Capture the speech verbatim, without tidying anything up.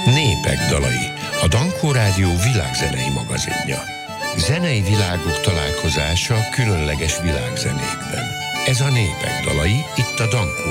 Népek dalai, a Dankó Rádió világzenei magazinja. Zenei világok találkozása különleges világzenékben. Ez a Népek dalai, itt a Dankó